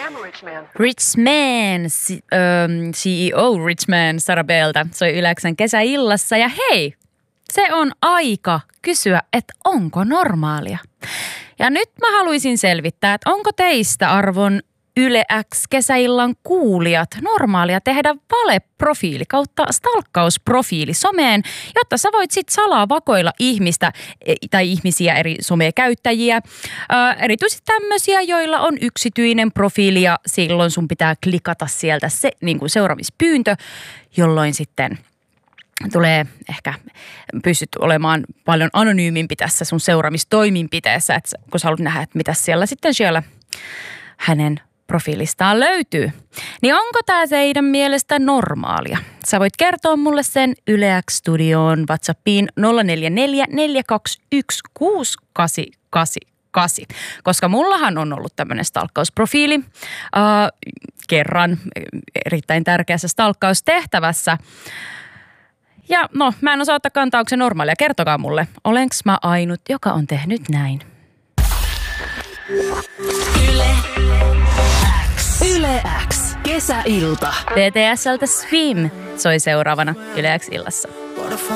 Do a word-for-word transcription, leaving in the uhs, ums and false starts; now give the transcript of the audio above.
am a rich man. Rich Man, C E O Rich Man Sara Beltä soi Yle-X:n kesäillassa. Ja hei, se on aika kysyä, että onko normaalia. Ja nyt mä haluaisin selvittää, että onko teistä arvon Yle X kesäillan kuulijat normaalia tehdä valeprofiili kautta stalkkausprofiili someen, jotta sä voit sit salaa vakoilla ihmistä tai ihmisiä eri somekäyttäjiä. Ää, erityisesti tämmöisiä, joilla on yksityinen profiili ja silloin sun pitää klikata sieltä se niin kuin seuraamispyyntö, jolloin sitten tulee ehkä, pystyt olemaan paljon anonyymimpi tässä sun seuraamistoiminpiteessä, että kun sä haluat nähdä, että mitä siellä sitten siellä hänen profiilistaan löytyy. Niin onko tää teidän mielestä normaalia? Sä voit kertoa mulle sen Yle X Studioon WhatsAppiin nolla neljä neljä neljä kaksi yksi kuusi kahdeksan kahdeksan kahdeksan, koska mullahan on ollut tämmöinen stalkkausprofiili äh, kerran erittäin tärkeässä stalkkaustehtävässä. Ja no, mä en osaa ottaa kantaa, onko se normaalia. Kertokaa mulle, olenko mä ainut, joka on tehnyt näin? Yle X. Yle X. Kesäilta. B T S:ltä Swim soi seuraavana Yle X illassa.